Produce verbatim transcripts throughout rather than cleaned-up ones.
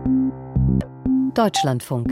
Deutschlandfunk.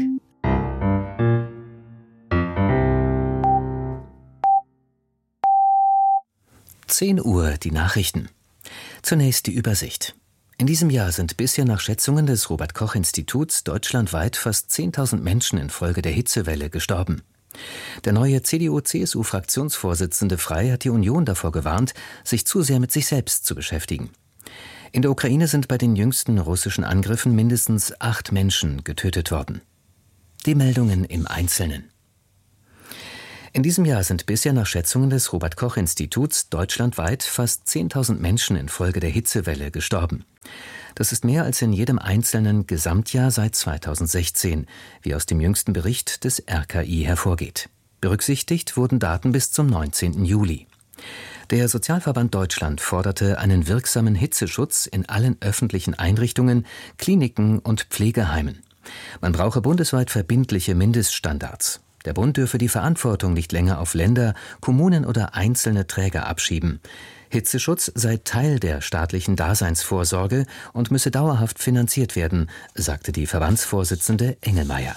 zehn Uhr, die Nachrichten. Zunächst die Übersicht. In diesem Jahr sind bisher nach Schätzungen des Robert-Koch-Instituts deutschlandweit fast zehntausend Menschen infolge der Hitzewelle gestorben. Der neue C D U-C S U-Fraktionsvorsitzende Frey hat die Union davor gewarnt, sich zu sehr mit sich selbst zu beschäftigen. In der Ukraine sind bei den jüngsten russischen Angriffen mindestens acht Menschen getötet worden. Die Meldungen im Einzelnen. In diesem Jahr sind bisher nach Schätzungen des Robert-Koch-Instituts deutschlandweit fast zehntausend Menschen infolge der Hitzewelle gestorben. Das ist mehr als in jedem einzelnen Gesamtjahr seit zweitausendsechzehn, wie aus dem jüngsten Bericht des R K I hervorgeht. Berücksichtigt wurden Daten bis zum neunzehnten Juli. Der Sozialverband Deutschland forderte einen wirksamen Hitzeschutz in allen öffentlichen Einrichtungen, Kliniken und Pflegeheimen. Man brauche bundesweit verbindliche Mindeststandards. Der Bund dürfe die Verantwortung nicht länger auf Länder, Kommunen oder einzelne Träger abschieben. Hitzeschutz sei Teil der staatlichen Daseinsvorsorge und müsse dauerhaft finanziert werden, sagte die Verbandsvorsitzende Engelmeier.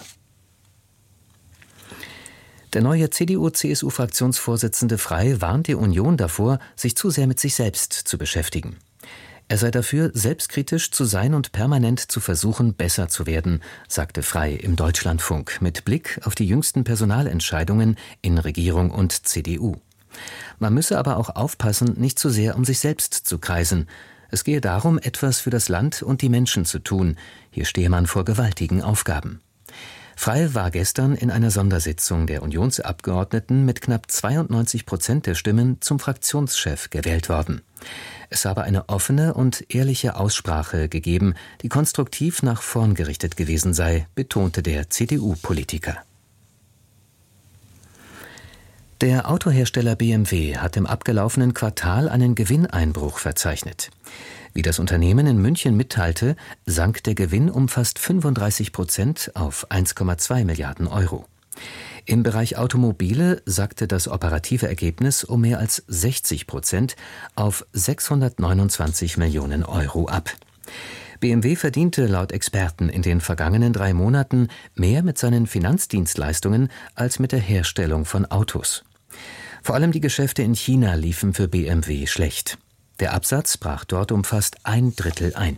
Der neue C D U-C S U-Fraktionsvorsitzende Frey warnt die Union davor, sich zu sehr mit sich selbst zu beschäftigen. Er sei dafür, selbstkritisch zu sein und permanent zu versuchen, besser zu werden, sagte Frey im Deutschlandfunk mit Blick auf die jüngsten Personalentscheidungen in Regierung und C D U. Man müsse aber auch aufpassen, nicht zu sehr um sich selbst zu kreisen. Es gehe darum, etwas für das Land und die Menschen zu tun. Hier stehe man vor gewaltigen Aufgaben. Frey war gestern in einer Sondersitzung der Unionsabgeordneten mit knapp zweiundneunzig Prozent der Stimmen zum Fraktionschef gewählt worden. Es habe eine offene und ehrliche Aussprache gegeben, die konstruktiv nach vorn gerichtet gewesen sei, betonte der C D U-Politiker. Der Autohersteller B M W hat im abgelaufenen Quartal einen Gewinneinbruch verzeichnet. Wie das Unternehmen in München mitteilte, sank der Gewinn um fast fünfunddreißig Prozent auf eins Komma zwei Milliarden Euro. Im Bereich Automobile sackte das operative Ergebnis um mehr als sechzig Prozent auf sechshundertneunundzwanzig Millionen Euro ab. B M W verdiente laut Experten in den vergangenen drei Monaten mehr mit seinen Finanzdienstleistungen als mit der Herstellung von Autos. Vor allem die Geschäfte in China liefen für B M W schlecht. Der Absatz brach dort um fast ein Drittel ein.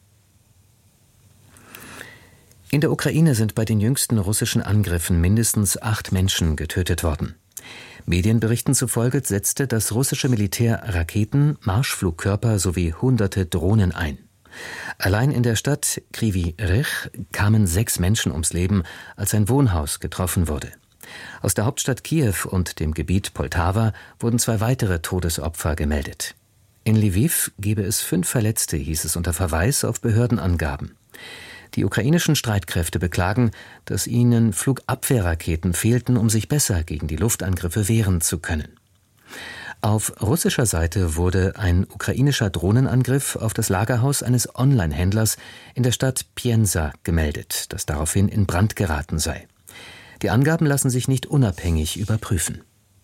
In der Ukraine sind bei den jüngsten russischen Angriffen mindestens acht Menschen getötet worden. Medienberichten zufolge setzte das russische Militär Raketen, Marschflugkörper sowie hunderte Drohnen ein. Allein in der Stadt Kryvyi Rih kamen sechs Menschen ums Leben, als ein Wohnhaus getroffen wurde. Aus der Hauptstadt Kiew und dem Gebiet Poltawa wurden zwei weitere Todesopfer gemeldet. In Lwiw gebe es fünf Verletzte, hieß es unter Verweis auf Behördenangaben. Die ukrainischen Streitkräfte beklagen, dass ihnen Flugabwehrraketen fehlten, um sich besser gegen die Luftangriffe wehren zu können. Auf russischer Seite wurde ein ukrainischer Drohnenangriff auf das Lagerhaus eines Online-Händlers in der Stadt Pienza gemeldet, das daraufhin in Brand geraten sei. Die Angaben lassen sich nicht unabhängig überprüfen.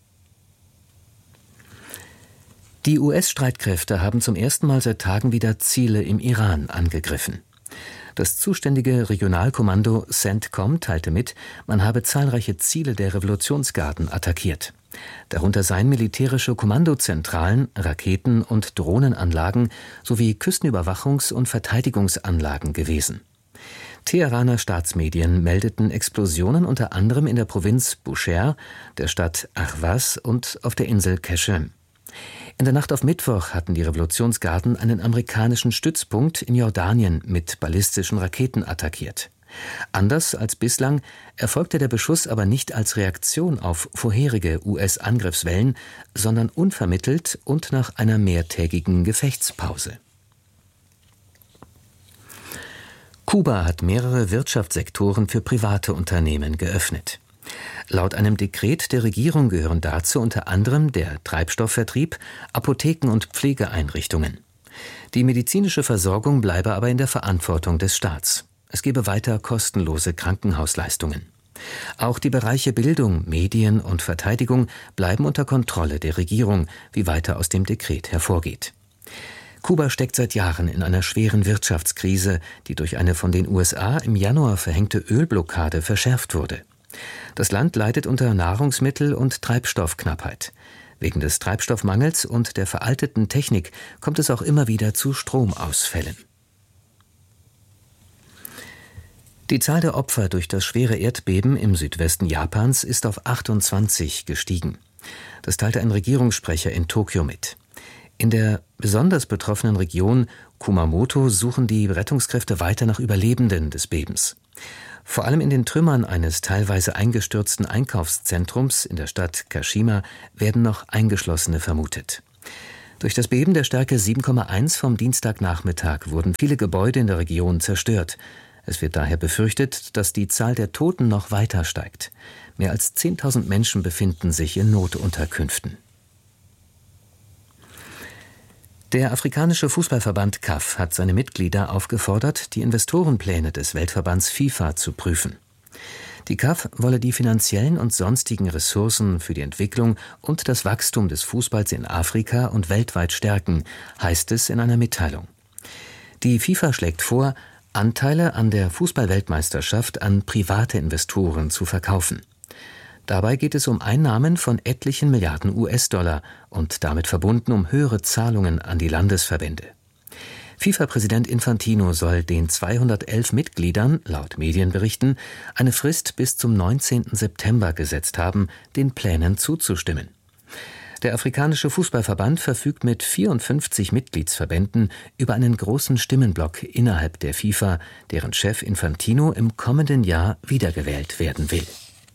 Die U S-Streitkräfte haben zum ersten Mal seit Tagen wieder Ziele im Iran angegriffen. Das zuständige Regionalkommando CENTCOM teilte mit, man habe zahlreiche Ziele der Revolutionsgarden attackiert. Darunter seien militärische Kommandozentralen, Raketen- und Drohnenanlagen sowie Küstenüberwachungs- und Verteidigungsanlagen gewesen. Teheraner Staatsmedien meldeten Explosionen unter anderem in der Provinz Bushehr, der Stadt Ahvaz und auf der Insel Qeshm. In der Nacht auf Mittwoch hatten die Revolutionsgarden einen amerikanischen Stützpunkt in Jordanien mit ballistischen Raketen attackiert. Anders als bislang erfolgte der Beschuss aber nicht als Reaktion auf vorherige U S-Angriffswellen, sondern unvermittelt und nach einer mehrtägigen Gefechtspause. Kuba hat mehrere Wirtschaftssektoren für private Unternehmen geöffnet. Laut einem Dekret der Regierung gehören dazu unter anderem der Treibstoffvertrieb, Apotheken und Pflegeeinrichtungen. Die medizinische Versorgung bleibe aber in der Verantwortung des Staats. Es gebe weiter kostenlose Krankenhausleistungen. Auch die Bereiche Bildung, Medien und Verteidigung bleiben unter Kontrolle der Regierung, wie weiter aus dem Dekret hervorgeht. Kuba steckt seit Jahren in einer schweren Wirtschaftskrise, die durch eine von den U S A im Januar verhängte Ölblockade verschärft wurde. Das Land leidet unter Nahrungsmittel- und Treibstoffknappheit. Wegen des Treibstoffmangels und der veralteten Technik kommt es auch immer wieder zu Stromausfällen. Die Zahl der Opfer durch das schwere Erdbeben im Südwesten Japans ist auf achtundzwanzig gestiegen. Das teilte ein Regierungssprecher in Tokio mit. In der besonders betroffenen Region Kumamoto suchen die Rettungskräfte weiter nach Überlebenden des Bebens. Vor allem in den Trümmern eines teilweise eingestürzten Einkaufszentrums in der Stadt Kashima werden noch Eingeschlossene vermutet. Durch das Beben der Stärke sieben Komma eins vom Dienstagnachmittag wurden viele Gebäude in der Region zerstört. Es wird daher befürchtet, dass die Zahl der Toten noch weiter steigt. Mehr als zehntausend Menschen befinden sich in Notunterkünften. Der afrikanische Fußballverband C A F hat seine Mitglieder aufgefordert, die Investorenpläne des Weltverbands FIFA zu prüfen. Die C A F wolle die finanziellen und sonstigen Ressourcen für die Entwicklung und das Wachstum des Fußballs in Afrika und weltweit stärken, heißt es in einer Mitteilung. Die FIFA schlägt vor, Anteile an der Fußball-Weltmeisterschaft an private Investoren zu verkaufen. Dabei geht es um Einnahmen von etlichen Milliarden U S-Dollar und damit verbunden um höhere Zahlungen an die Landesverbände. FIFA-Präsident Infantino soll den zweihundertelf Mitgliedern, laut Medienberichten, eine Frist bis zum neunzehnten September gesetzt haben, den Plänen zuzustimmen. Der afrikanische Fußballverband verfügt mit vierundfünfzig Mitgliedsverbänden über einen großen Stimmenblock innerhalb der FIFA, deren Chef Infantino im kommenden Jahr wiedergewählt werden will.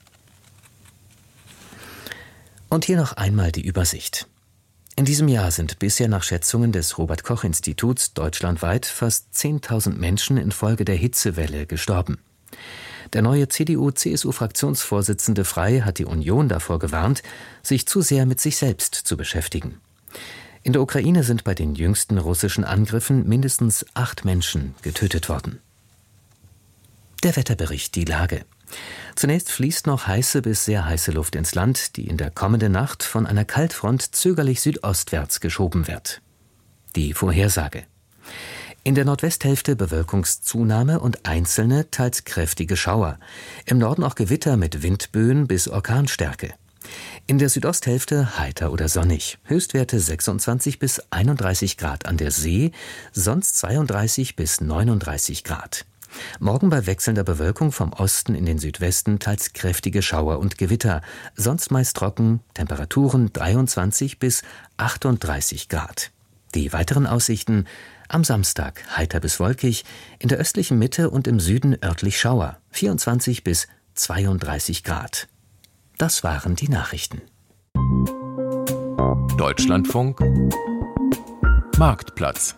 Und hier noch einmal die Übersicht. In diesem Jahr sind bisher nach Schätzungen des Robert-Koch-Instituts deutschlandweit fast zehntausend Menschen infolge der Hitzewelle gestorben. Der neue C D U-C S U-Fraktionsvorsitzende Frey hat die Union davor gewarnt, sich zu sehr mit sich selbst zu beschäftigen. In der Ukraine sind bei den jüngsten russischen Angriffen mindestens acht Menschen getötet worden. Der Wetterbericht, die Lage. Zunächst fließt noch heiße bis sehr heiße Luft ins Land, die in der kommenden Nacht von einer Kaltfront zögerlich südostwärts geschoben wird. Die Vorhersage. In der Nordwesthälfte Bewölkungszunahme und einzelne, teils kräftige Schauer. Im Norden auch Gewitter mit Windböen bis Orkanstärke. In der Südosthälfte heiter oder sonnig. Höchstwerte sechsundzwanzig bis einunddreißig Grad an der See, sonst zweiunddreißig bis neununddreißig Grad. Morgen bei wechselnder Bewölkung vom Osten in den Südwesten teils kräftige Schauer und Gewitter, sonst meist trocken, Temperaturen dreiundzwanzig bis achtunddreißig Grad. Die weiteren Aussichten: am Samstag heiter bis wolkig, in der östlichen Mitte und im Süden örtlich Schauer, vierundzwanzig bis zweiunddreißig Grad. Das waren die Nachrichten. Deutschlandfunk Marktplatz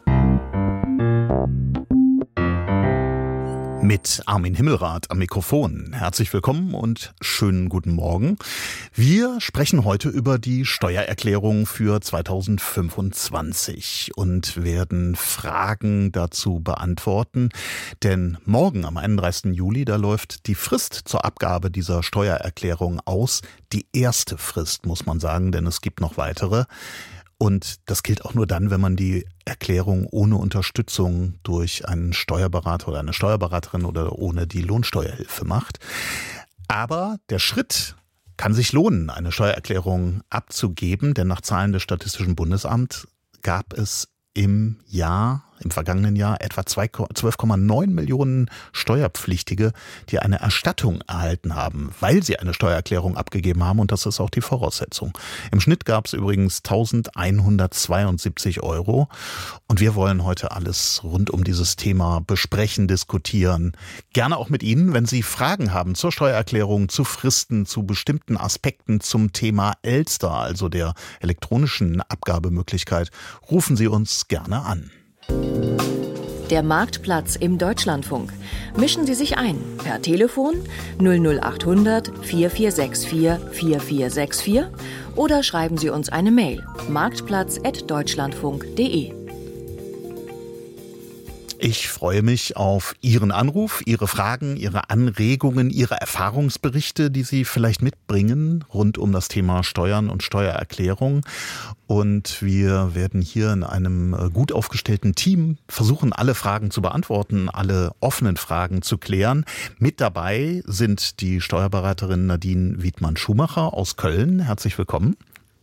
mit Armin Himmelrath am Mikrofon. Herzlich willkommen und schönen guten Morgen. Wir sprechen heute über die Steuererklärung für zweitausendfünfundzwanzig und werden Fragen dazu beantworten. Denn morgen, am einunddreißigsten Juli, da läuft die Frist zur Abgabe dieser Steuererklärung aus. Die erste Frist, muss man sagen, denn es gibt noch weitere. Und das gilt auch nur dann, wenn man die Erklärung ohne Unterstützung durch einen Steuerberater oder eine Steuerberaterin oder ohne die Lohnsteuerhilfe macht. Aber der Schritt kann sich lohnen, eine Steuererklärung abzugeben, denn nach Zahlen des Statistischen Bundesamts gab es im Jahr, im vergangenen Jahr etwa zwölf Komma neun Millionen Steuerpflichtige, die eine Erstattung erhalten haben, weil sie eine Steuererklärung abgegeben haben, und das ist auch die Voraussetzung. Im Schnitt gab es übrigens eintausendeinhundertzweiundsiebzig Euro, und wir wollen heute alles rund um dieses Thema besprechen, diskutieren. Gerne auch mit Ihnen, wenn Sie Fragen haben zur Steuererklärung, zu Fristen, zu bestimmten Aspekten zum Thema Elster, also der elektronischen Abgabemöglichkeit, rufen Sie uns gerne an. Der Marktplatz im Deutschlandfunk. Mischen Sie sich ein per Telefon null null achthundert vier vier sechs vier vier vier sechs vier oder schreiben Sie uns eine Mail marktplatz at deutschlandfunk punkt de. Ich freue mich auf Ihren Anruf, Ihre Fragen, Ihre Anregungen, Ihre Erfahrungsberichte, die Sie vielleicht mitbringen rund um das Thema Steuern und Steuererklärung. Und wir werden hier in einem gut aufgestellten Team versuchen, alle Fragen zu beantworten, alle offenen Fragen zu klären. Mit dabei sind die Steuerberaterin Nadine Wiedmann-Schumacher aus Köln. Herzlich willkommen.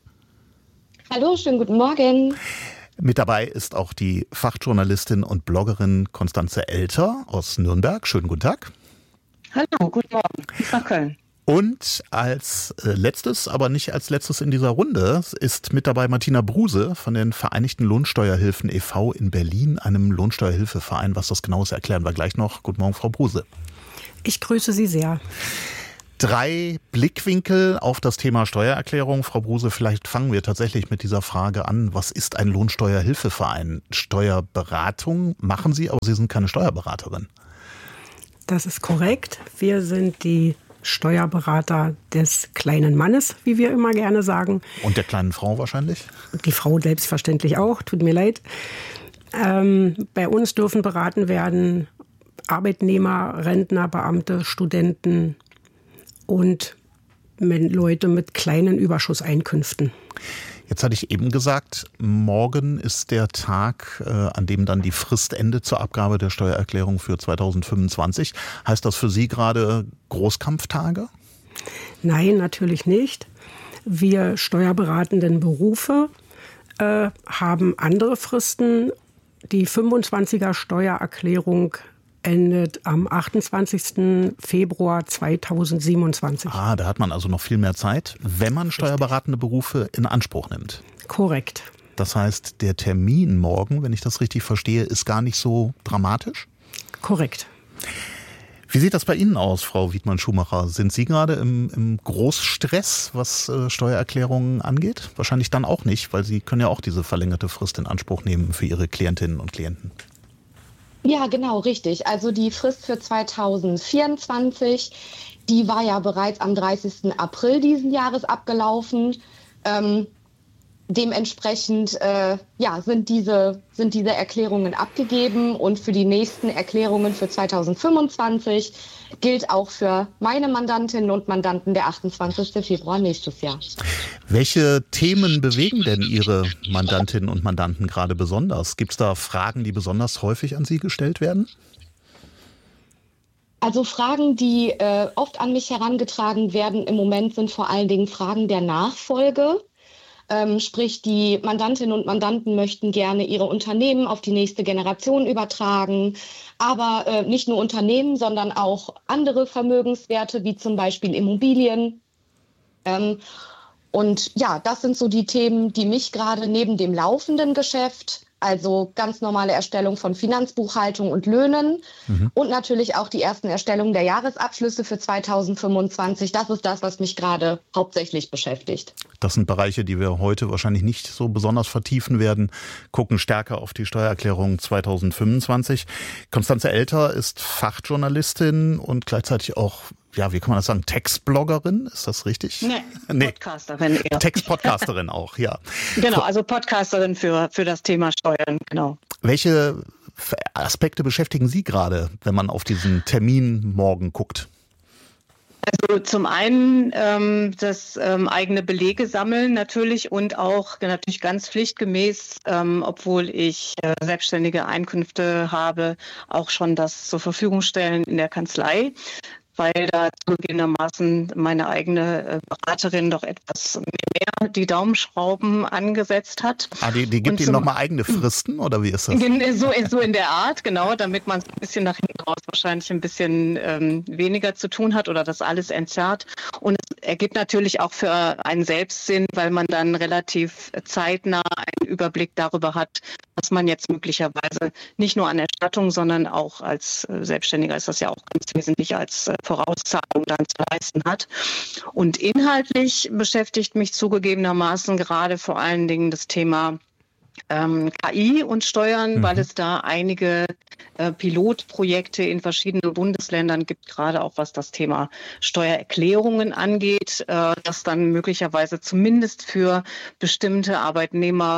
Hallo, schönen guten Morgen. Mit dabei ist auch die Fachjournalistin und Bloggerin Constanze Elter aus Nürnberg. Schönen guten Tag. Hallo, guten Morgen. Bis nach Köln. Und als letztes, aber nicht als letztes in dieser Runde, ist mit dabei Martina Bruse von den Vereinigten Lohnsteuerhilfen e V in Berlin, einem Lohnsteuerhilfeverein. Was das genau ist, erklären wir gleich noch. Guten Morgen, Frau Bruse. Ich grüße Sie sehr. Drei Blickwinkel auf das Thema Steuererklärung. Frau Bruse, vielleicht fangen wir tatsächlich mit dieser Frage an. Was ist ein Lohnsteuerhilfeverein? Steuerberatung machen Sie, aber Sie sind keine Steuerberaterin. Das ist korrekt. Wir sind die Steuerberater des kleinen Mannes, wie wir immer gerne sagen. Und der kleinen Frau wahrscheinlich? Die Frau selbstverständlich auch, tut mir leid. Ähm, bei uns dürfen beraten werden Arbeitnehmer, Rentner, Beamte, Studenten und Leute mit kleinen Überschusseinkünften. Jetzt hatte ich eben gesagt, morgen ist der Tag, äh, an dem dann die Frist endet zur Abgabe der Steuererklärung für zweitausendfünfundzwanzig. Heißt das für Sie gerade Großkampftage? Nein, natürlich nicht. Wir steuerberatenden Berufe äh, haben andere Fristen. Die fünfundzwanziger Steuererklärung endet am achtundzwanzigsten Februar zweitausendsiebenundzwanzig. Ah, da hat man also noch viel mehr Zeit, wenn man steuerberatende Berufe in Anspruch nimmt. Korrekt. Das heißt, der Termin morgen, wenn ich das richtig verstehe, ist gar nicht so dramatisch? Korrekt. Wie sieht das bei Ihnen aus, Frau Wiedmann-Schumacher? Sind Sie gerade im, im Großstress, was äh, Steuererklärungen angeht? Wahrscheinlich dann auch nicht, weil Sie können ja auch diese verlängerte Frist in Anspruch nehmen für Ihre Klientinnen und Klienten. Ja, genau, richtig. Also die Frist für zweitausendvierundzwanzig, die war ja bereits am dreißigsten April diesen Jahres abgelaufen. Ähm, dementsprechend äh, ja, sind diese, sind diese Erklärungen abgegeben und für die nächsten Erklärungen für zweitausendfünfundzwanzig gilt auch für meine Mandantinnen und Mandanten der achtundzwanzigsten Februar nächstes Jahr. Welche Themen bewegen denn Ihre Mandantinnen und Mandanten gerade besonders? Gibt es da Fragen, die besonders häufig an Sie gestellt werden? Also Fragen, die äh, oft an mich herangetragen werden im Moment, sind vor allen Dingen Fragen der Nachfolge. Ähm, sprich, die Mandantinnen und Mandanten möchten gerne ihre Unternehmen auf die nächste Generation übertragen, aber äh, nicht nur Unternehmen, sondern auch andere Vermögenswerte, wie zum Beispiel Immobilien. Ähm, und ja, das sind so die Themen, die mich gerade neben dem laufenden Geschäft, also ganz normale Erstellung von Finanzbuchhaltung und Löhnen mhm. und natürlich auch die ersten Erstellungen der Jahresabschlüsse für zweitausendfünfundzwanzig. Das ist das, was mich gerade hauptsächlich beschäftigt. Das sind Bereiche, die wir heute wahrscheinlich nicht so besonders vertiefen werden, gucken stärker auf die Steuererklärung zweitausendfünfundzwanzig. Constanze Elter ist Fachjournalistin und gleichzeitig auch, ja, wie kann man das sagen, Textbloggerin, ist das richtig? Nee, nee. Podcasterin eher. Textpodcasterin auch, ja. Genau, also Podcasterin für, für das Thema Steuern, genau. Welche Aspekte beschäftigen Sie gerade, wenn man auf diesen Termin morgen guckt? Also zum einen ähm, das ähm, eigene Belege sammeln natürlich und auch natürlich ganz pflichtgemäß, ähm, obwohl ich äh, selbstständige Einkünfte habe, auch schon das zur Verfügung stellen in der Kanzlei, weil da zugegebenermaßen meine eigene Beraterin doch etwas mehr die Daumenschrauben angesetzt hat. Ah, die, die gibt Ihnen nochmal eigene Fristen, oder wie ist das? So, so in der Art, genau, damit man ein bisschen nach hinten raus wahrscheinlich ein bisschen ähm, weniger zu tun hat oder das alles entzerrt. Und es ergibt natürlich auch für einen selbst Sinn, weil man dann relativ zeitnah einen Überblick darüber hat, was man jetzt möglicherweise nicht nur an Erstattung, sondern auch als äh, Selbstständiger ist das ja auch ganz wesentlich als äh, Vorauszahlung dann zu leisten hat. Und inhaltlich beschäftigt mich zugegebenermaßen gerade vor allen Dingen das Thema ähm, K I und Steuern, mhm. weil es da einige äh, Pilotprojekte in verschiedenen Bundesländern gibt, gerade auch was das Thema Steuererklärungen angeht, äh, das dann möglicherweise zumindest für bestimmte Arbeitnehmergruppen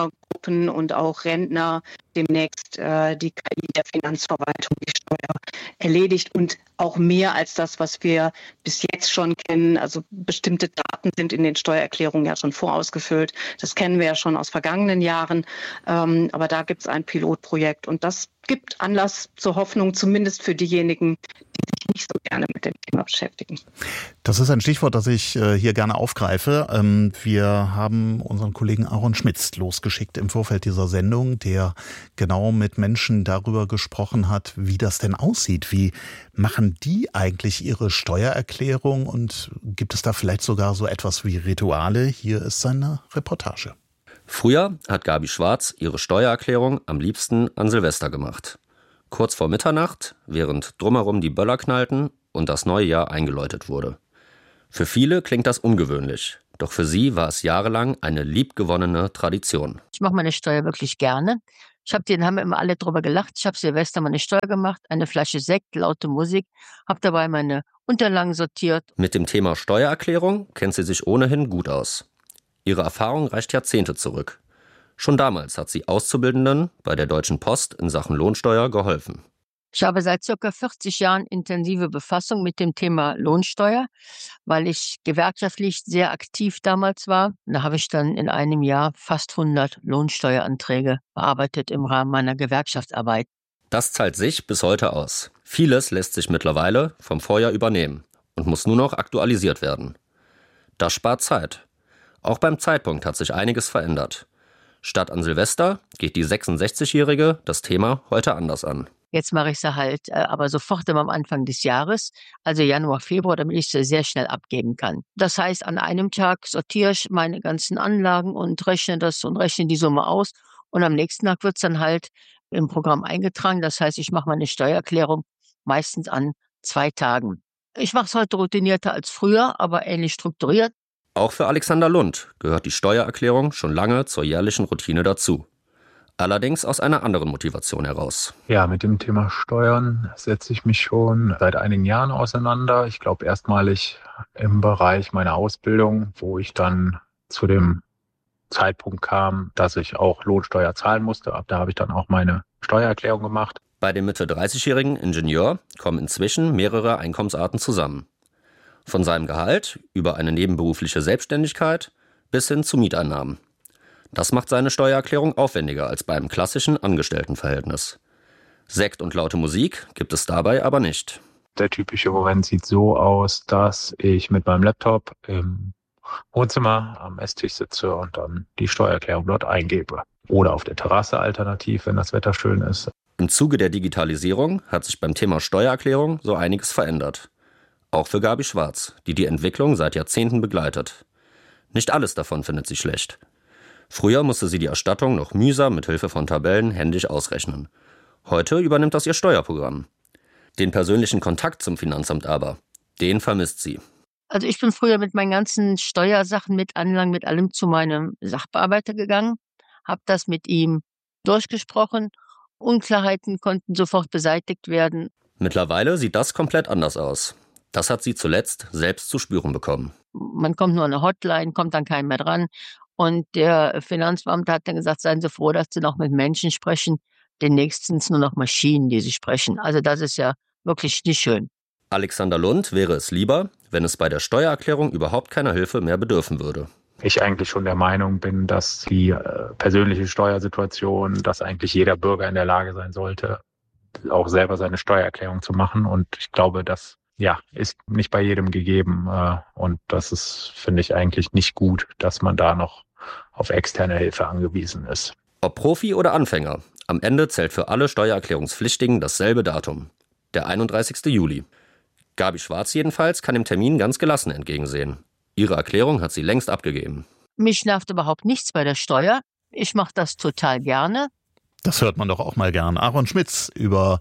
Gruppen und auch Rentner demnächst äh, die K I der Finanzverwaltung die Steuer erledigt und auch mehr als das, was wir bis jetzt schon kennen. Also bestimmte Daten sind in den Steuererklärungen ja schon vorausgefüllt. Das kennen wir ja schon aus vergangenen Jahren. Ähm, aber da gibt es ein Pilotprojekt und das gibt Anlass zur Hoffnung, zumindest für diejenigen, die sich nicht so gerne mit dem Thema beschäftigen. Das ist ein Stichwort, das ich äh, hier gerne aufgreife. Ähm, wir haben unseren Kollegen Aaron Schmitz losgeschickt im Vorfeld dieser Sendung, der genau mit Menschen darüber gesprochen hat, wie das denn aussieht. Wie machen die eigentlich ihre Steuererklärung und gibt es da vielleicht sogar so etwas wie Rituale? Hier ist seine Reportage. Früher hat Gabi Schwarz ihre Steuererklärung am liebsten an Silvester gemacht. Kurz vor Mitternacht, während drumherum die Böller knallten und das neue Jahr eingeläutet wurde. Für viele klingt das ungewöhnlich, doch für sie war es jahrelang eine liebgewonnene Tradition. Ich mache meine Steuer wirklich gerne. Ich habe den haben immer alle drüber gelacht. Ich habe Silvester meine Steuer gemacht, eine Flasche Sekt, laute Musik, habe dabei meine Unterlagen sortiert. Mit dem Thema Steuererklärung kennt sie sich ohnehin gut aus. Ihre Erfahrung reicht Jahrzehnte zurück. Schon damals hat sie Auszubildenden bei der Deutschen Post in Sachen Lohnsteuer geholfen. Ich habe seit ca. vierzig Jahren intensive Befassung mit dem Thema Lohnsteuer, weil ich gewerkschaftlich sehr aktiv damals war. Da habe ich dann in einem Jahr fast hundert Lohnsteueranträge bearbeitet im Rahmen meiner Gewerkschaftsarbeit. Das zahlt sich bis heute aus. Vieles lässt sich mittlerweile vom Vorjahr übernehmen und muss nur noch aktualisiert werden. Das spart Zeit. Auch beim Zeitpunkt hat sich einiges verändert. Statt an Silvester geht die sechsundsechzigjährige das Thema heute anders an. Jetzt mache ich sie halt äh, aber sofort immer am Anfang des Jahres, also Januar, Februar, damit ich sie sehr schnell abgeben kann. Das heißt, an einem Tag sortiere ich meine ganzen Anlagen und rechne das und rechne die Summe aus. Und am nächsten Tag wird es dann halt im Programm eingetragen. Das heißt, ich mache meine Steuererklärung meistens an zwei Tagen. Ich mache es heute routinierter als früher, aber ähnlich strukturiert. Auch für Alexander Lund gehört die Steuererklärung schon lange zur jährlichen Routine dazu. Allerdings aus einer anderen Motivation heraus. Ja, mit dem Thema Steuern setze ich mich schon seit einigen Jahren auseinander. Ich glaube erstmalig im Bereich meiner Ausbildung, wo ich dann zu dem Zeitpunkt kam, dass ich auch Lohnsteuer zahlen musste. Ab da habe ich dann auch meine Steuererklärung gemacht. Bei dem Mitte dreißigjährigen Ingenieur kommen inzwischen mehrere Einkommensarten zusammen. Von seinem Gehalt über eine nebenberufliche Selbstständigkeit bis hin zu Mieteinnahmen. Das macht seine Steuererklärung aufwendiger als beim klassischen Angestelltenverhältnis. Sekt und laute Musik gibt es dabei aber nicht. Der typische Moment sieht so aus, dass ich mit meinem Laptop im Wohnzimmer am Esstisch sitze und dann die Steuererklärung dort eingebe. Oder auf der Terrasse alternativ, wenn das Wetter schön ist. Im Zuge der Digitalisierung hat sich beim Thema Steuererklärung so einiges verändert. Auch für Gabi Schwarz, die die Entwicklung seit Jahrzehnten begleitet. Nicht alles davon findet sie schlecht. Früher musste sie die Erstattung noch mühsam mit Hilfe von Tabellen händisch ausrechnen. Heute übernimmt das ihr Steuerprogramm. Den persönlichen Kontakt zum Finanzamt aber, den vermisst sie. Also ich bin früher mit meinen ganzen Steuersachen, mit Anlagen, mit allem zu meinem Sachbearbeiter gegangen, habe das mit ihm durchgesprochen. Unklarheiten konnten sofort beseitigt werden. Mittlerweile sieht das komplett anders aus. Das hat sie zuletzt selbst zu spüren bekommen. Man kommt nur an eine Hotline, kommt dann kein mehr dran. Und der Finanzbeamte hat dann gesagt, seien Sie froh, dass Sie noch mit Menschen sprechen. Demnächst sind es nur noch Maschinen, die Sie sprechen. Also das ist ja wirklich nicht schön. Alexander Lund wäre es lieber, wenn es bei der Steuererklärung überhaupt keiner Hilfe mehr bedürfen würde. Ich eigentlich schon der Meinung bin, dass die äh, persönliche Steuersituation, dass eigentlich jeder Bürger in der Lage sein sollte, auch selber seine Steuererklärung zu machen. Und ich glaube, das ja, ist nicht bei jedem gegeben. Äh, und das ist, finde ich, eigentlich nicht gut, dass man da noch auf externe Hilfe angewiesen ist. Ob Profi oder Anfänger, am Ende zählt für alle Steuererklärungspflichtigen dasselbe Datum, der einunddreißigste Juli. Gabi Schwarz jedenfalls kann dem Termin ganz gelassen entgegensehen. Ihre Erklärung hat sie längst abgegeben. Mich nervt überhaupt nichts bei der Steuer. Ich mache das total gerne. Das hört man doch auch mal gern. Aaron Schmitz über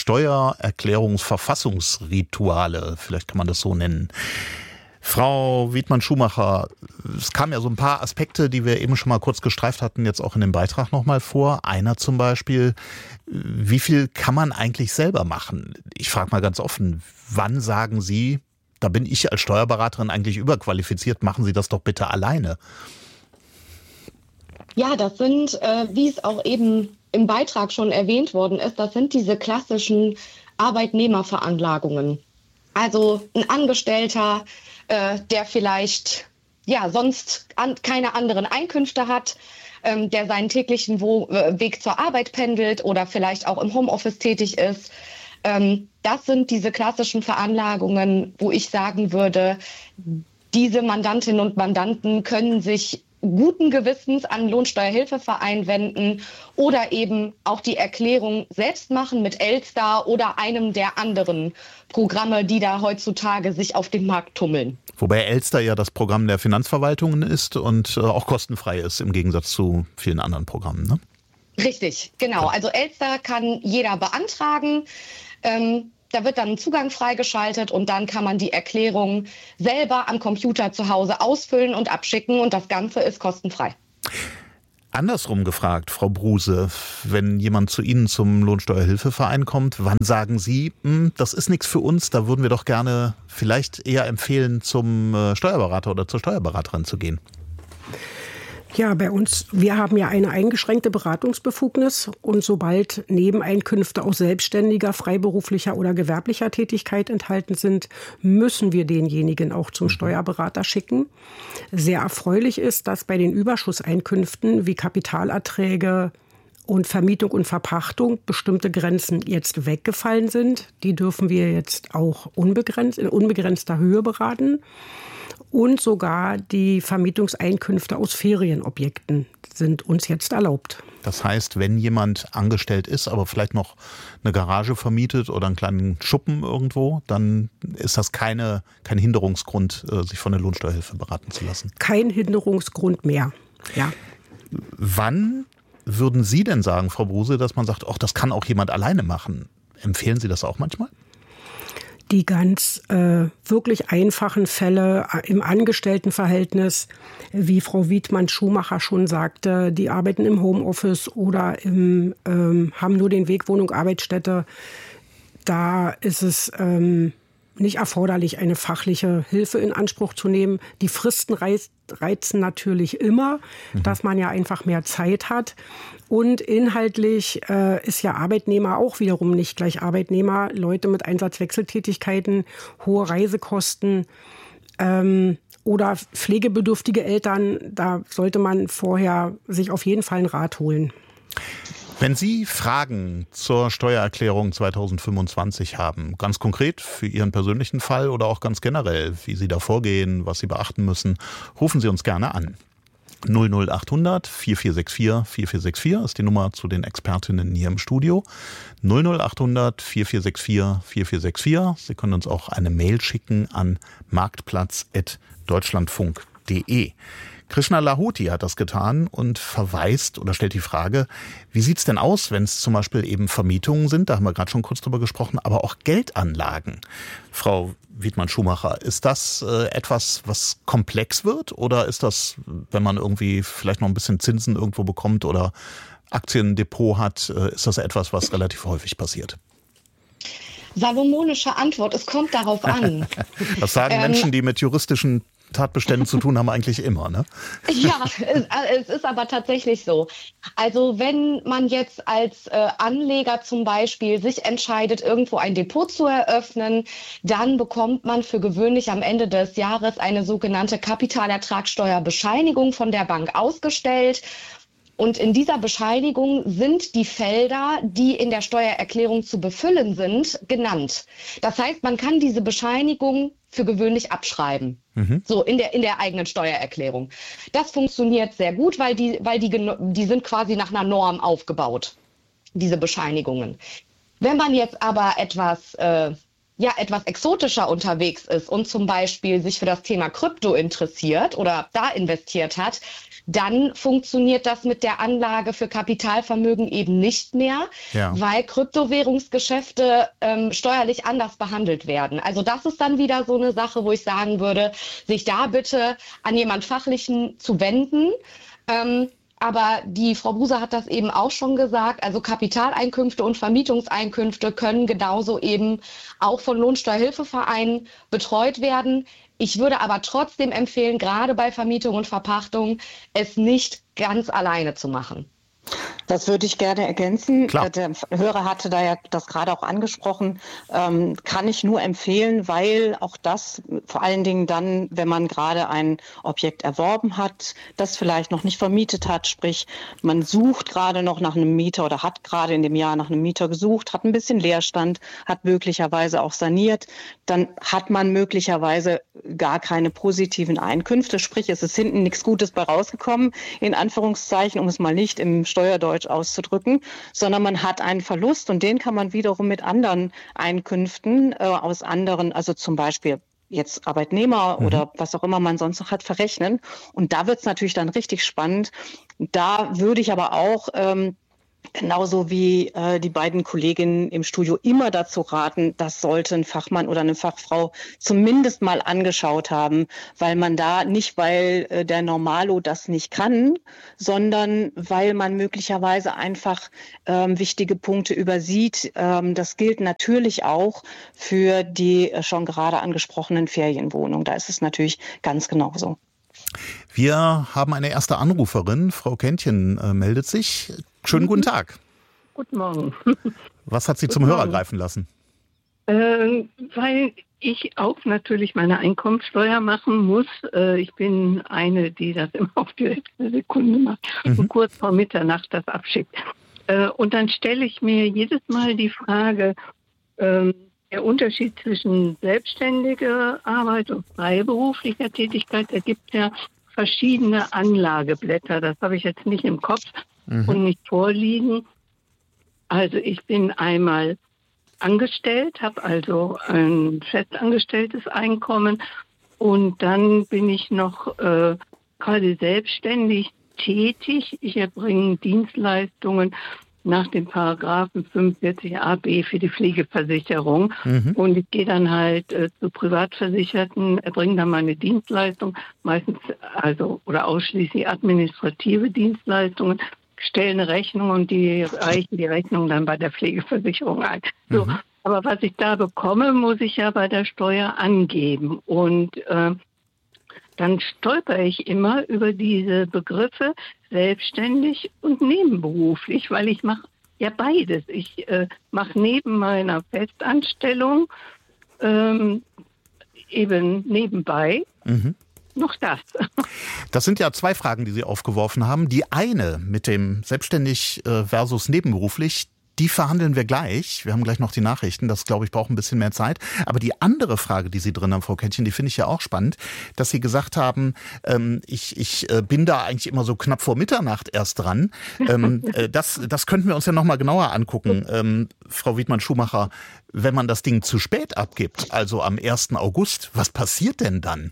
Steuererklärungsverfassungsrituale, vielleicht kann man das so nennen. Frau Wiedmann-Schumacher, es kamen ja so ein paar Aspekte, die wir eben schon mal kurz gestreift hatten, jetzt auch in dem Beitrag nochmal vor. Einer zum Beispiel, wie viel kann man eigentlich selber machen? Ich frage mal ganz offen, wann sagen Sie, da bin ich als Steuerberaterin eigentlich überqualifiziert, machen Sie das doch bitte alleine? Ja, das sind, äh, wie es auch eben im Beitrag schon erwähnt worden ist, das sind diese klassischen Arbeitnehmerveranlagungen. Also ein Angestellter, äh, der vielleicht ja sonst an, keine anderen Einkünfte hat, ähm, der seinen täglichen Wo- äh, Weg zur Arbeit pendelt oder vielleicht auch im Homeoffice tätig ist. Ähm, das sind diese klassischen Veranlagungen, wo ich sagen würde, diese Mandantinnen und Mandanten können sich guten Gewissens an Lohnsteuerhilfeverein wenden oder eben auch die Erklärung selbst machen mit Elster oder einem der anderen Programme, die da heutzutage sich auf dem Markt tummeln. Wobei Elster ja das Programm der Finanzverwaltungen ist und äh, auch kostenfrei ist im Gegensatz zu vielen anderen Programmen, ne? Richtig, genau. Also Elster kann jeder beantragen. Ähm, Da wird dann ein Zugang freigeschaltet und dann kann man die Erklärung selber am Computer zu Hause ausfüllen und abschicken und das Ganze ist kostenfrei. Andersrum gefragt, Frau Bruse, wenn jemand zu Ihnen zum Lohnsteuerhilfeverein kommt, wann sagen Sie, das ist nichts für uns, da würden wir doch gerne vielleicht eher empfehlen, zum Steuerberater oder zur Steuerberaterin zu gehen? Ja, bei uns, wir haben ja eine eingeschränkte Beratungsbefugnis und sobald Nebeneinkünfte aus selbstständiger, freiberuflicher oder gewerblicher Tätigkeit enthalten sind, müssen wir denjenigen auch zum Steuerberater schicken. Sehr erfreulich ist, dass bei den Überschusseinkünften wie Kapitalerträge und Vermietung und Verpachtung bestimmte Grenzen jetzt weggefallen sind. Die dürfen wir jetzt auch unbegrenzt, in unbegrenzter Höhe beraten. Und sogar die Vermietungseinkünfte aus Ferienobjekten sind uns jetzt erlaubt. Das heißt, wenn jemand angestellt ist, aber vielleicht noch eine Garage vermietet oder einen kleinen Schuppen irgendwo, dann ist das keine, kein Hinderungsgrund, sich von der Lohnsteuerhilfe beraten zu lassen. Kein Hinderungsgrund mehr, ja. Wann würden Sie denn sagen, Frau Bruse, dass man sagt, ach, das kann auch jemand alleine machen? Empfehlen Sie das auch manchmal? Die ganz äh, wirklich einfachen Fälle im Angestelltenverhältnis, wie Frau Wiedmann-Schumacher schon sagte, die arbeiten im Homeoffice oder im, ähm, haben nur den Weg Wohnung, Arbeitsstätte. Da ist es ähm, nicht erforderlich, eine fachliche Hilfe in Anspruch zu nehmen. Die Fristen reiz, reizen natürlich immer, mhm. dass man ja einfach mehr Zeit hat. Und inhaltlich äh, ist ja Arbeitnehmer auch wiederum nicht gleich Arbeitnehmer. Leute mit Einsatzwechseltätigkeiten, hohe Reisekosten ähm, oder pflegebedürftige Eltern, da sollte man vorher sich auf jeden Fall einen Rat holen. Wenn Sie Fragen zur Steuererklärung zweitausendfünfundzwanzig haben, ganz konkret für Ihren persönlichen Fall oder auch ganz generell, wie Sie da vorgehen, was Sie beachten müssen, rufen Sie uns gerne an. null null achthundert vierundvierzig sechsundvierzig vierundvierzig sechsundvierzig ist die Nummer zu den Expertinnen hier im Studio. null null achthundert vierundvierzig sechsundvierzig vierundvierzig sechsundvierzig. Sie können uns auch eine Mail schicken an marktplatz at deutschlandfunk punkt de. Krishna Lahoti hat das getan und verweist oder stellt die Frage, wie sieht es denn aus, wenn es zum Beispiel eben Vermietungen sind, da haben wir gerade schon kurz drüber gesprochen, aber auch Geldanlagen. Frau Wiedmann-Schumacher, ist das äh, etwas, was komplex wird oder ist das, wenn man irgendwie vielleicht noch ein bisschen Zinsen irgendwo bekommt oder Aktiendepot hat, äh, ist das etwas, was relativ häufig passiert? Salomonische Antwort, es kommt darauf an. Das sagen ähm, Menschen, die mit juristischen Tatbeständen zu tun haben, eigentlich immer, ne? Ja, es, es ist aber tatsächlich so. Also wenn man jetzt als äh, Anleger zum Beispiel sich entscheidet, irgendwo ein Depot zu eröffnen, dann bekommt man für gewöhnlich am Ende des Jahres eine sogenannte Kapitalertragssteuerbescheinigung von der Bank ausgestellt. Und in dieser Bescheinigung sind die Felder, die in der Steuererklärung zu befüllen sind, genannt. Das heißt, man kann diese Bescheinigung für gewöhnlich abschreiben, mhm. so in der, in der eigenen Steuererklärung. Das funktioniert sehr gut, weil die, weil die, die sind quasi nach einer Norm aufgebaut, diese Bescheinigungen. Wenn man jetzt aber etwas, äh, ja, etwas exotischer unterwegs ist und zum Beispiel sich für das Thema Krypto interessiert oder da investiert hat, dann funktioniert das mit der Anlage für Kapitalvermögen eben nicht mehr, ja. weil Kryptowährungsgeschäfte ähm, steuerlich anders behandelt werden. Also das ist dann wieder so eine Sache, wo ich sagen würde, sich da bitte an jemand Fachlichen zu wenden. Ähm, aber die Frau Buser hat das eben auch schon gesagt, also Kapitaleinkünfte und Vermietungseinkünfte können genauso eben auch von Lohnsteuerhilfevereinen betreut werden. Ich würde aber trotzdem empfehlen, gerade bei Vermietung und Verpachtung, es nicht ganz alleine zu machen. Das würde ich gerne ergänzen. Klar. Der Hörer hatte da ja das gerade auch angesprochen. Ähm, kann ich nur empfehlen, weil auch das vor allen Dingen dann, wenn man gerade ein Objekt erworben hat, das vielleicht noch nicht vermietet hat, sprich man sucht gerade noch nach einem Mieter oder hat gerade in dem Jahr nach einem Mieter gesucht, hat ein bisschen Leerstand, hat möglicherweise auch saniert, dann hat man möglicherweise gar keine positiven Einkünfte, sprich es ist hinten nichts Gutes bei rausgekommen, in Anführungszeichen, um es mal nicht im Steuerdeutsch auszudrücken, sondern man hat einen Verlust und den kann man wiederum mit anderen Einkünften äh, aus anderen, also zum Beispiel jetzt Arbeitnehmer mhm. oder was auch immer man sonst noch hat, verrechnen. Und da wird es natürlich dann richtig spannend. Da würde ich aber auch ähm, genauso wie äh, die beiden Kolleginnen im Studio immer dazu raten, das sollte ein Fachmann oder eine Fachfrau zumindest mal angeschaut haben, weil man da nicht, weil äh, der Normalo das nicht kann, sondern weil man möglicherweise einfach ähm, wichtige Punkte übersieht. Ähm, das gilt natürlich auch für die äh, schon gerade angesprochenen Ferienwohnungen. Da ist es natürlich ganz genauso. Wir haben eine erste Anruferin. Frau Kentchen äh, meldet sich. Schönen guten Tag. Guten Morgen. Was hat Sie Guten zum Hörer Morgen. greifen lassen? Äh, weil ich auch natürlich meine Einkommensteuer machen muss. Äh, ich bin eine, die das immer auf die letzte Sekunde macht mhm. und kurz vor Mitternacht das abschickt. Äh, und dann stelle ich mir jedes Mal die Frage, äh, der Unterschied zwischen selbstständiger Arbeit und freiberuflicher Tätigkeit, da gibt es ja verschiedene Anlageblätter. Das habe ich jetzt nicht im Kopf mhm. und nicht vorliegen. Also ich bin einmal angestellt, habe also ein festangestelltes Einkommen und dann bin ich noch äh, quasi selbstständig tätig. Ich erbringe Dienstleistungen nach dem Paragraphen fünfundvierzig a b für die Pflegeversicherung. Mhm. Und ich gehe dann halt äh, zu Privatversicherten, erbringe dann meine Dienstleistung, meistens also oder ausschließlich administrative Dienstleistungen, stelle eine Rechnung und die reichen die Rechnung dann bei der Pflegeversicherung ein. Mhm. So, aber was ich da bekomme, muss ich ja bei der Steuer angeben. Und äh, dann stolper ich immer über diese Begriffe selbstständig und nebenberuflich, weil ich mache ja beides. Ich äh, mache neben meiner Festanstellung ähm, eben nebenbei mhm. noch das. Das sind ja zwei Fragen, die Sie aufgeworfen haben. Die eine mit dem selbstständig versus nebenberuflich, die verhandeln wir gleich. Wir haben gleich noch die Nachrichten. Das, glaube ich, braucht ein bisschen mehr Zeit. Aber die andere Frage, die Sie drin haben, Frau Kentchen, die finde ich ja auch spannend, dass Sie gesagt haben, ähm, ich, ich äh, bin da eigentlich immer so knapp vor Mitternacht erst dran. Ähm, äh, das, das könnten wir uns ja noch mal genauer angucken. Ähm, Frau Wiedmann-Schumacher, wenn man das Ding zu spät abgibt, also am ersten August, was passiert denn dann?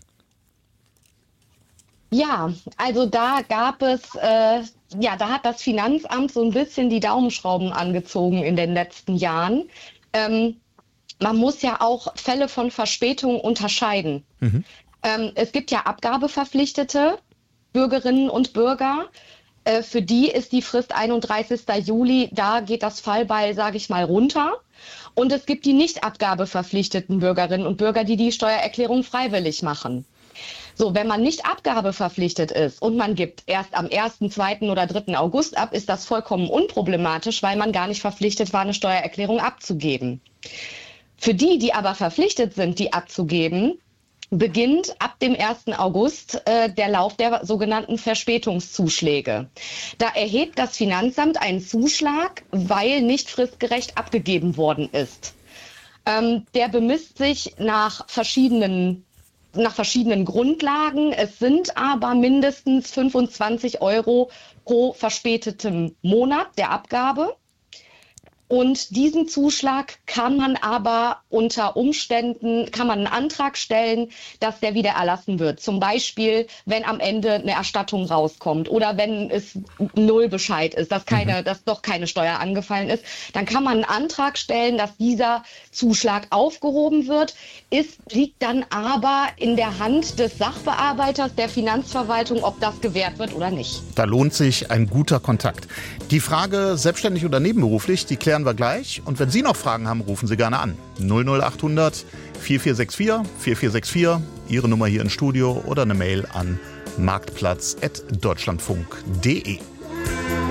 Ja, also da gab es, äh, ja, da hat das Finanzamt so ein bisschen die Daumenschrauben angezogen in den letzten Jahren. Ähm, man muss ja auch Fälle von Verspätung unterscheiden. Mhm. Ähm, es gibt ja abgabeverpflichtete Bürgerinnen und Bürger. Äh, für die ist die Frist einunddreißigster Juli, da geht das Fallbeil, sage ich mal, runter. Und es gibt die nicht abgabeverpflichteten Bürgerinnen und Bürger, die die Steuererklärung freiwillig machen. So, wenn man nicht abgabeverpflichtet ist und man gibt erst am ersten, zweiten oder dritten August ab, ist das vollkommen unproblematisch, weil man gar nicht verpflichtet war, eine Steuererklärung abzugeben. Für die, die aber verpflichtet sind, die abzugeben, beginnt ab dem ersten August äh, der Lauf der sogenannten Verspätungszuschläge. Da erhebt das Finanzamt einen Zuschlag, weil nicht fristgerecht abgegeben worden ist. Ähm, der bemisst sich nach verschiedenen nach verschiedenen Grundlagen. Es sind aber mindestens fünfundzwanzig Euro pro verspätetem Monat der Abgabe. Und diesen Zuschlag kann man aber unter Umständen, kann man einen Antrag stellen, dass der wieder erlassen wird. Zum Beispiel, wenn am Ende eine Erstattung rauskommt oder wenn es Nullbescheid ist, dass keine, mhm. dass doch keine Steuer angefallen ist, dann kann man einen Antrag stellen, dass dieser Zuschlag aufgehoben wird. Ist, liegt dann aber in der Hand des Sachbearbeiters der Finanzverwaltung, ob das gewährt wird oder nicht. Da lohnt sich ein guter Kontakt. Die Frage, selbstständig oder nebenberuflich, die klären wir gleich. Und wenn Sie noch Fragen haben, rufen Sie gerne an. null null acht hundert vier vier sechs vier vier vier sechs vier, Ihre Nummer hier im Studio oder eine Mail an marktplatz at deutschlandfunk punkt de.